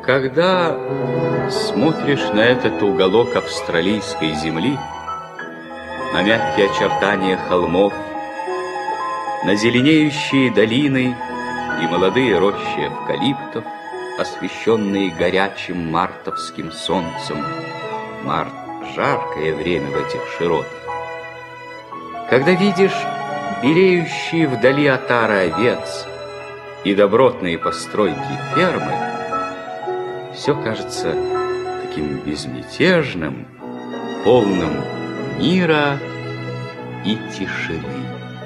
Когда смотришь на этот уголок австралийской земли, на мягкие очертания холмов, на зеленеющие долины и молодые рощи эвкалиптов, освещенные горячим мартовским солнцем. Март — жаркое время в этих широтах. Когда видишь белеющие вдали отары овец и добротные постройки фермы, все кажется таким безмятежным, полным мира и тишины.